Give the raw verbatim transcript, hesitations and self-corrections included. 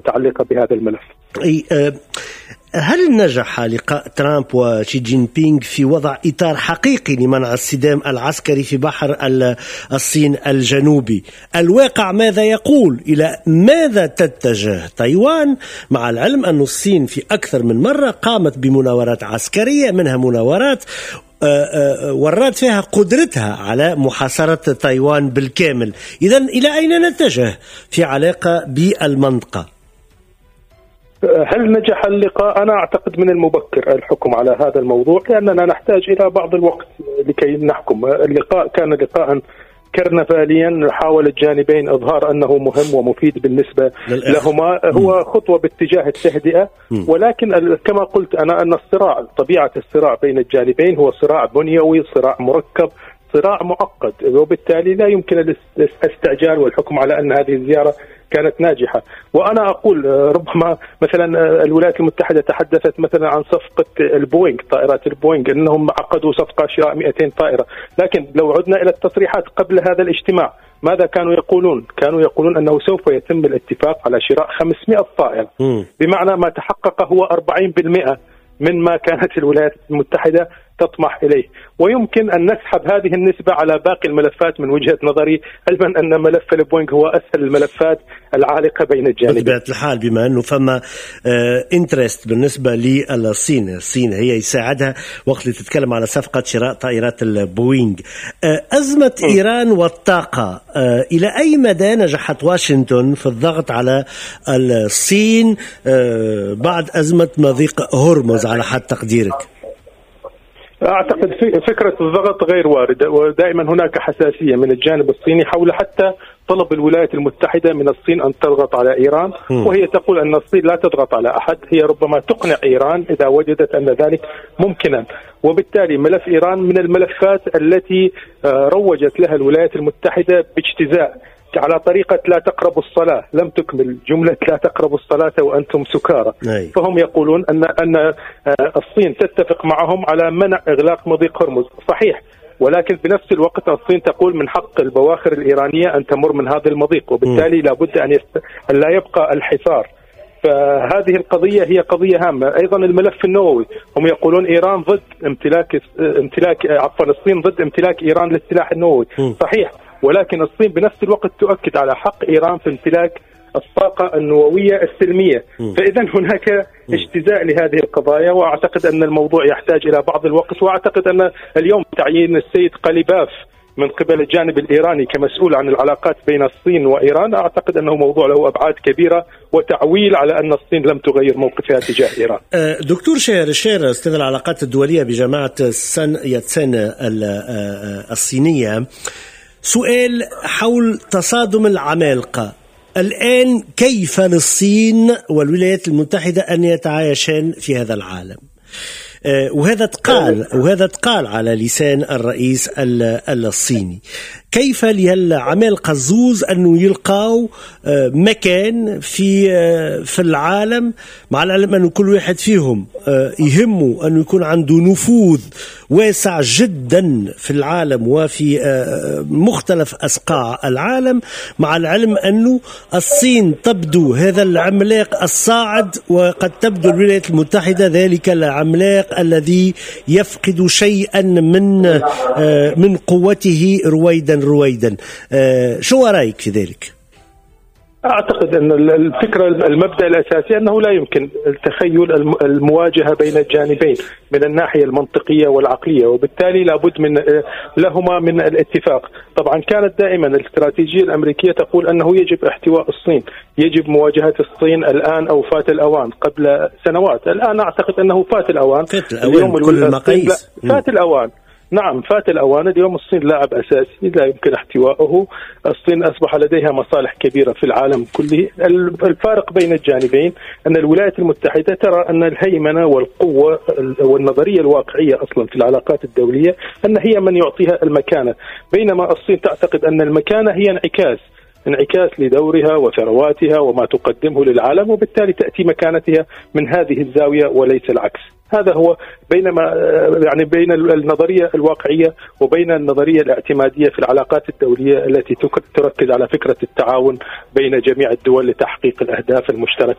متعلقة بهذا الملف. أي هل نجح لقاء ترامب وشي جين بينغ في وضع إطار حقيقي لمنع الصدام العسكري في بحر الصين الجنوبي؟ الواقع ماذا يقول؟ إلى ماذا تتجه تايوان، مع العلم أن الصين في أكثر من مرة قامت بمناورات عسكرية، منها مناورات ورات فيها قدرتها على محاصرة تايوان بالكامل. إذن إلى أين نتجه في علاقة بالمنطقة؟ هل نجح اللقاء؟ أنا أعتقد من المبكر الحكم على هذا الموضوع، لأننا نحتاج إلى بعض الوقت لكي نحكم. اللقاء كان لقاء كرنفاليا، حاول الجانبين إظهار أنه مهم ومفيد بالنسبة لهما، هو خطوة باتجاه التهدئة، ولكن كما قلت أنا أن الصراع، طبيعة الصراع بين الجانبين هو صراع بنيوي، صراع مركب، صراع معقد، وبالتالي لا يمكن الاستعجال والحكم على أن هذه الزيارة كانت ناجحة. وأنا أقول ربما مثلا الولايات المتحدة تحدثت مثلا عن صفقة البوينغ، طائرات البوينغ، أنهم عقدوا صفقة شراء مئتين طائرة، لكن لو عدنا إلى التصريحات قبل هذا الاجتماع ماذا كانوا يقولون؟ كانوا يقولون أنه سوف يتم الاتفاق على شراء خمسمائة طائرة، بمعنى ما تحقق هو أربعين بالمئة من ما كانت الولايات المتحدة تطمح إليه، ويمكن أن نسحب هذه النسبة على باقي الملفات من وجهة نظري، علما أن ملف البوينغ هو أسهل الملفات العالقة بين الجانبين. بطبيعة الحال بما أنه فما انترست بالنسبة للصين، الصين هي يساعدها وقت اللي تتكلم على صفقة شراء طائرات البوينغ. أزمة م. إيران والطاقة، إلى أي مدى نجحت واشنطن في الضغط على الصين بعد أزمة مضيق هرمز على حد تقديرك؟ أعتقد فكرة الضغط غير واردة، ودائما هناك حساسية من الجانب الصيني حول حتى طلب الولايات المتحدة من الصين أن تضغط على إيران، وهي تقول أن الصين لا تضغط على أحد، هي ربما تقنع إيران إذا وجدت أن ذلك ممكنا. وبالتالي ملف إيران من الملفات التي روجت لها الولايات المتحدة باجتزاء، على طريقة لا تقربوا الصلاة، لم تكمل جملة لا تقربوا الصلاة وأنتم سكارى. فهم يقولون أن أن الصين تتفق معهم على منع إغلاق مضيق هرمز، صحيح، ولكن بنفس الوقت الصين تقول من حق البواخر الإيرانية أن تمر من هذا المضيق، وبالتالي لابد أن, يست... أن لا يبقى الحصار. فهذه القضية هي قضية هامة. أيضا الملف النووي، هم يقولون إيران ضد امتلاك امتلاك عفوا الصين ضد امتلاك إيران للسلاح النووي، صحيح، ولكن الصين بنفس الوقت تؤكد على حق إيران في امتلاك الطاقة النووية السلمية. فإذا هناك اجتزاء لهذه القضايا، وأعتقد أن الموضوع يحتاج إلى بعض الوقت. وأعتقد أن اليوم تعيين السيد قليباف من قبل الجانب الإيراني كمسؤول عن العلاقات بين الصين وإيران، أعتقد أنه موضوع له أبعاد كبيرة وتعويل على أن الصين لم تغير موقفها تجاه إيران. دكتور شهر الشهر، أستاذ العلاقات الدولية بجامعة سان ياتسن الصينية، سؤال حول تصادم العمالقة الآن، كيف للصين والولايات المتحدة أن يتعايشان في هذا العالم؟ وهذا تقال وهذا تقال على لسان الرئيس الصيني. كيف للعمالقة الزوز أنه يلقاو مكان في في العالم، مع العلم أنه كل واحد فيهم يهمه أنه يكون عنده نفوذ واسع جدا في العالم وفي مختلف أصقاع العالم، مع العلم أنه الصين تبدو هذا العملاق الصاعد، وقد تبدو الولايات المتحدة ذلك العملاق الذي يفقد شيئا من من قوته رويدا رويدا. شو رأيك في ذلك؟ أعتقد أن الفكرة المبدأ الأساسي أنه لا يمكن التخيل المواجهة بين الجانبين من الناحية المنطقية والعقلية، وبالتالي لابد من لهما من الاتفاق. طبعا كانت دائما الاستراتيجية الأمريكية تقول أنه يجب احتواء الصين، يجب مواجهة الصين الآن أو فات الأوان قبل سنوات. الآن أعتقد أنه فات الأوان، فات الأوان بكل المقاييس، فات الأوان. نعم فات الأوان. اليوم الصين لاعب أساسي لا يمكن احتوائه. الصين أصبح لديها مصالح كبيرة في العالم كله. الفارق بين الجانبين أن الولايات المتحدة ترى أن الهيمنة والقوة والنظرية الواقعية أصلا في العلاقات الدولية أن هي من يعطيها المكانة، بينما الصين تعتقد أن المكانة هي انعكاس انعكاس لدورها وثرواتها وما تقدمه للعالم، وبالتالي تأتي مكانتها من هذه الزاوية وليس العكس. هذا هو بينما يعني بين النظرية الواقعية وبين النظرية الاعتمادية في العلاقات الدولية التي تركز على فكرة التعاون بين جميع الدول لتحقيق الأهداف المشتركة